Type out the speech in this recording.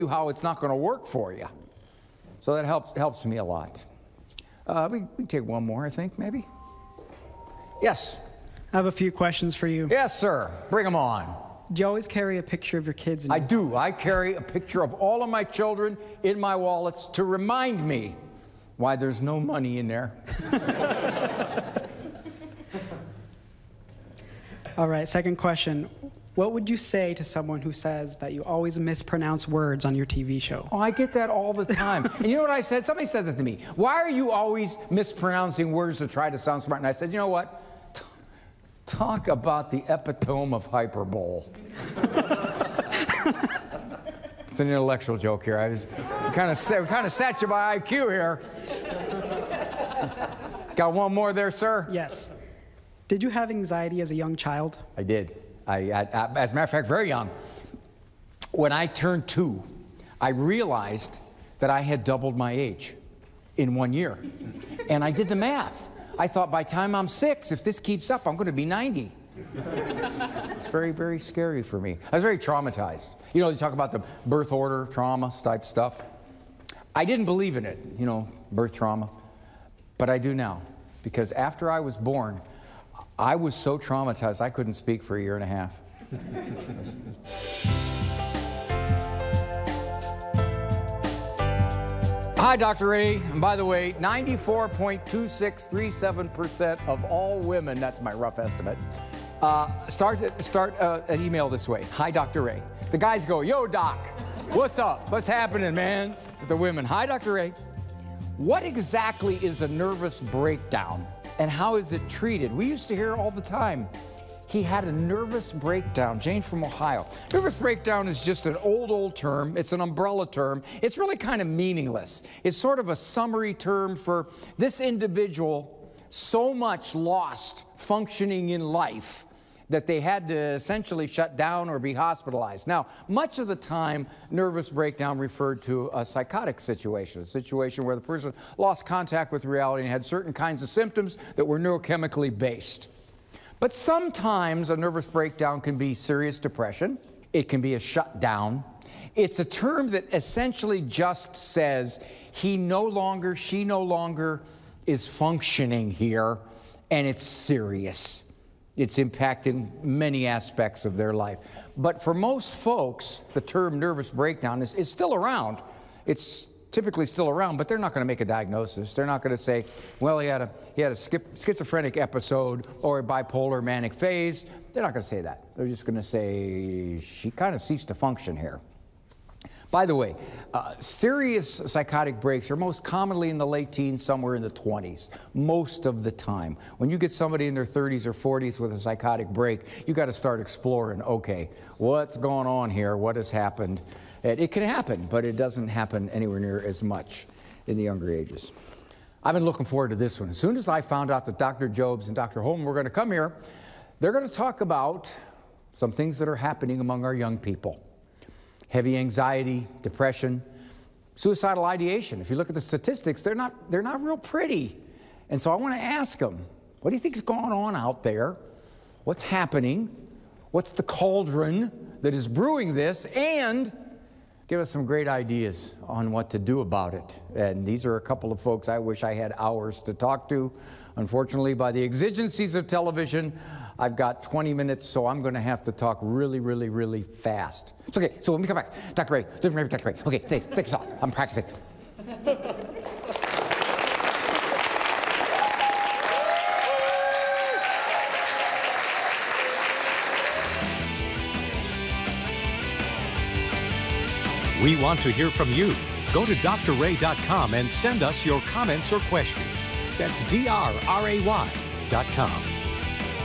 how it's not going to work for you. So that helps me a lot. We can take one more, I think, maybe. Yes. I have a few questions for you. Yes, sir. Bring them on. Do you always carry a picture of your kids? I do. I carry a picture of all of my children in my wallets to remind me why there's no money in there. All right, second question. What would you say to someone who says that you always mispronounce words on your TV show? Oh, I get that all the time. And you know what I said? Somebody said that to me. Why are you always mispronouncing words to try to sound smart? And I said, you know what? Talk about the epitome of hyperbole. It's an intellectual joke here. I was kind of sat you by IQ here. Got one more there, sir? Yes. Did you have anxiety as a young child? I did. As a matter of fact, very young. When I turned 2, I realized that I had doubled my age in 1 year. And I did the math. I thought by the time I'm 6, if this keeps up, I'm going to be 90. It's very, very scary for me. I was very traumatized. You know, they talk about the birth order, trauma type stuff. I didn't believe in it, you know, birth trauma. But I do now. Because after I was born, I was so traumatized I couldn't speak for a year and a half. Hi, Dr. Ray. And by the way, 94.2637% of all women, that's my rough estimate, start an email this way. Hi, Dr. Ray. The guys go, yo, doc, what's up? What's happening, man? The women, hi, Dr. Ray. What exactly is a nervous breakdown and how is it treated? We used to hear all the time, he had a nervous breakdown. Jane from Ohio. Nervous breakdown is just an old term. It's an umbrella term. It's really kind of meaningless. It's sort of a summary term for this individual so much lost functioning in life that they had to essentially shut down or be hospitalized. Now, much of the time, nervous breakdown referred to a psychotic situation, a situation where the person lost contact with reality and had certain kinds of symptoms that were neurochemically based. But sometimes a nervous breakdown can be serious depression. It can be a shutdown. It's a term that essentially just says he no longer, she no longer is functioning here, and it's serious. It's impacting many aspects of their life. But for most folks, the term nervous breakdown is still around. It's typically still around, but they're not going to make a diagnosis. They're not going to say, well, he had a schizophrenic episode or a bipolar manic phase. They're not going to say that. They're just going to say, she kind of ceased to function here. By the way, serious psychotic breaks are most commonly in the late teens, somewhere in the 20s, most of the time. When you get somebody in their 30s or 40s with a psychotic break, you got to start exploring, okay, what's going on here? What has happened? It can happen, but it doesn't happen anywhere near as much in the younger ages. I've been looking forward to this one. As soon as I found out that Dr. Jobs and Dr. Holman were going to come here, they're going to talk about some things that are happening among our young people. Heavy anxiety, depression, suicidal ideation. If you look at the statistics, they're not real pretty. And so I want to ask them, what do you think is going on out there? What's happening? What's the cauldron that is brewing this? And give us some great ideas on what to do about it. And these are a couple of folks I wish I had hours to talk to. Unfortunately, by the exigencies of television, I've got 20 minutes, so I'm going to have to talk really, really, really fast. It's okay, so let me come back. Dr. Ray, Dr. Ray. Okay, thanks a lot. I'm practicing. We want to hear from you. Go to drray.com and send us your comments or questions. That's drray.com.